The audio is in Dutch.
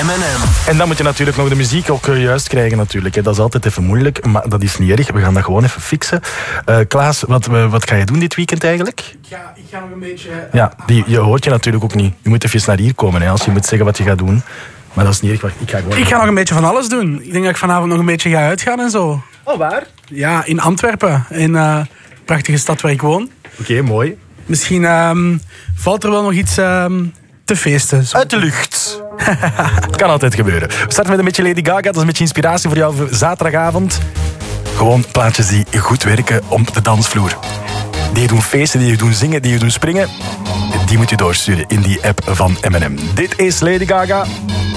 M&M. En dan moet je natuurlijk nog de muziek ook juist krijgen natuurlijk. Hè. Dat is altijd even moeilijk, maar dat is niet erg. We gaan dat gewoon even fixen. Klaas, wat ga je doen dit weekend eigenlijk? Ik ga nog een beetje... Ja, je hoort je natuurlijk ook niet. Je moet even naar hier komen hè, als je moet zeggen wat je gaat doen. Maar dat is niet erg. Wacht, Ik ga nog een beetje van alles doen. Ik denk dat ik vanavond nog een beetje ga uitgaan en zo. Oh, waar? Ja, in Antwerpen. In de prachtige stad waar ik woon. Oké, mooi. Misschien valt er wel nog iets te feesten. Zo. Uit de lucht. Het kan altijd gebeuren. We starten met een beetje Lady Gaga. Dat is een beetje inspiratie voor jou voor zaterdagavond. Gewoon plaatjes die goed werken op de dansvloer. Die je doen feesten, die je doen zingen, die je doen springen. Die moet je doorsturen in die app van M&M. Dit is Lady Gaga.